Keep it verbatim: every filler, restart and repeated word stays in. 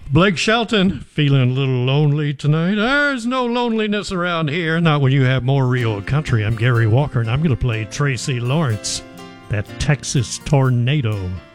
Blake Shelton, feeling a little lonely tonight. There's no loneliness around here, not when you have more real country. I'm Gary Walker, and I'm going to play Tracy Lawrence, that Texas Tornado.